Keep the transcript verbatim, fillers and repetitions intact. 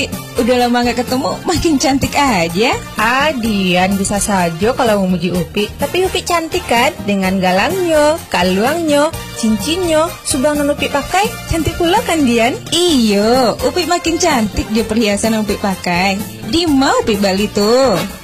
Udah lama gak ketemu, makin cantik aja. Ah, Dian bisa saja kalau memuji Upi. Tapi Upi cantik kan? Dengan galangnya, kalungnya, cincinnya, subang non Upi pakai. Cantik pula kan, Dian? Iyo, Upi makin cantik dia perhiasan yang Upi pakai. Di mau Upi Bali tuh.